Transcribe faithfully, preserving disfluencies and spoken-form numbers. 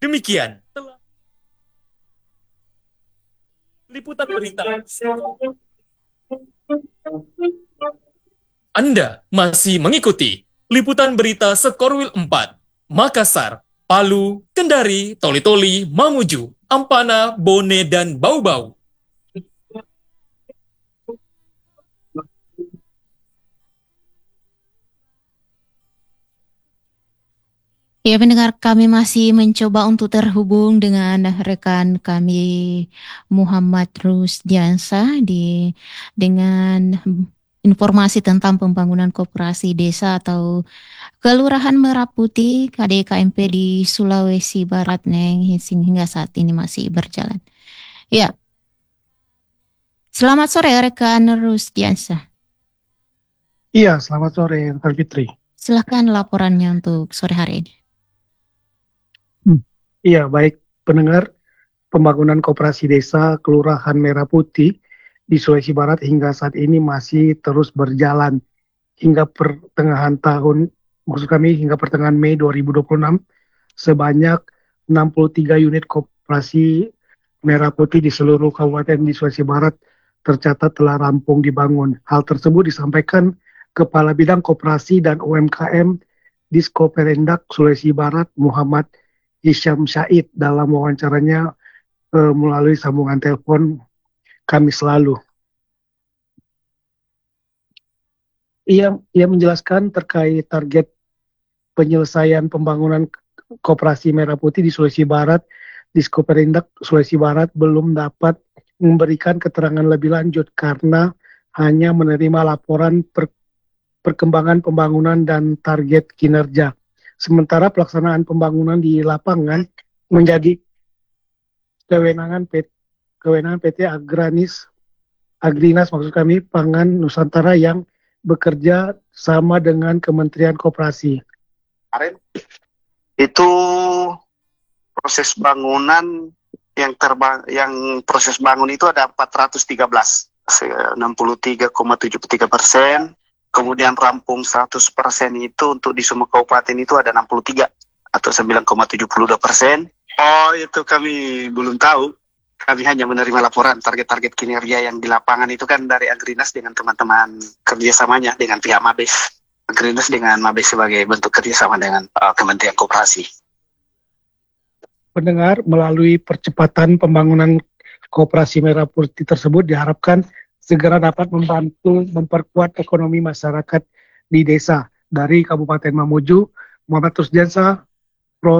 Demikian telah liputan berita. Anda masih mengikuti liputan berita Sekorwil empat, Makassar, Palu, Kendari, Toli-Toli, Mamuju, Ampana, Bone, dan Bau-Bau. Ya, pendengar, kami masih mencoba untuk terhubung dengan rekan kami Muhammad Rusdiansa di dengan informasi tentang pembangunan koperasi desa atau Kelurahan Merah Putih K D K M P di Sulawesi Barat Neng hingga saat ini masih berjalan. Ya, selamat sore rekan Rusdiansa. Iya, selamat sore rekan Fitri. Silakan laporannya untuk sore hari ini. Hmm. Iya, baik pendengar, pembangunan koperasi desa Kelurahan Merah Putih di Sulawesi Barat hingga saat ini masih terus berjalan hingga pertengahan tahun, maksud kami hingga pertengahan Mei dua ribu dua puluh enam, sebanyak enam puluh tiga unit koperasi Merah Putih di seluruh kabupaten di Sulawesi Barat tercatat telah rampung dibangun. Hal tersebut disampaikan Kepala Bidang Koperasi dan U M K M Diskoperendak Sulawesi Barat Muhammad Hisyam Syahid dalam wawancaranya uh, melalui sambungan telepon Kamis lalu. Ia, ia menjelaskan terkait target penyelesaian pembangunan koperasi Merah Putih di Sulawesi Barat. Diskoperindak Sulawesi Barat belum dapat memberikan keterangan lebih lanjut karena hanya menerima laporan per, perkembangan pembangunan dan target kinerja. Sementara pelaksanaan pembangunan di lapangan menjadi kewenangan P T, kewenangan P T Agranis, Agrinas maksud kami Pangan Nusantara yang bekerja sama dengan Kementerian Koperasi. Kemarin itu proses bangunan yang terbang yang proses bangun itu ada empat ratus tiga belas, enam puluh tiga koma tujuh tiga persen. Kemudian rampung seratus persen itu untuk di semua kabupaten itu ada enam puluh tiga atau sembilan koma tujuh dua persen. Oh, itu kami belum tahu. Kami hanya menerima laporan target-target kinerja yang di lapangan itu kan dari Agrinas dengan teman-teman kerjasamanya dengan pihak Mabes. Agrinas dengan Mabes sebagai bentuk kerjasama dengan uh, Kementerian Koperasi. Pendengar, melalui percepatan pembangunan Koperasi Merah Putih tersebut diharapkan segera dapat membantu memperkuat ekonomi masyarakat di desa. Dari Kabupaten Mamuju, Muhammad Rusdiansa,